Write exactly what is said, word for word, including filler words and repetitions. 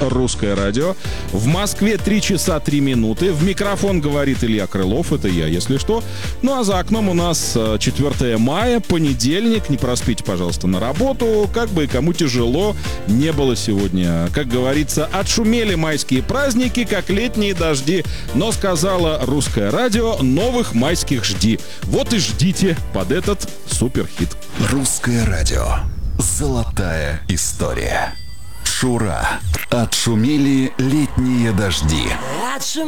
«Русское радио». В Москве три часа три минуты. В микрофон говорит Илья Крылов, это я, если что. Ну а за окном у нас четвёртое мая, понедельник. Не проспите, пожалуйста, на работу. Как бы и кому тяжело не было сегодня. Как говорится, отшумели майские праздники, как летние дожди. Но сказала «Русское радио», новых майских жди. Вот и ждите под этот суперхит. «Русское радио». Золотая история. Шура. Отшумели летние дожди.